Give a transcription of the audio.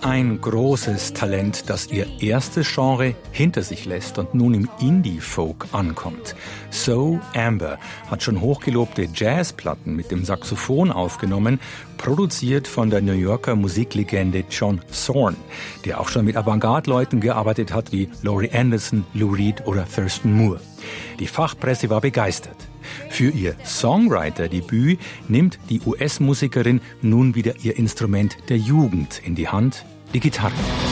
ein großes Talent, das ihr erstes Genre hinter sich lässt und nun im Indie-Folk ankommt. So Amber hat schon hochgelobte Jazzplatten mit dem Saxophon aufgenommen, produziert von der New Yorker Musiklegende John Zorn, der auch schon mit Avantgarde-Leuten gearbeitet hat wie Laurie Anderson, Lou Reed oder Thurston Moore. Die Fachpresse war begeistert. Für ihr Songwriter-Debüt nimmt die US-Musikerin nun wieder ihr Instrument der Jugend in die Hand, die Gitarre.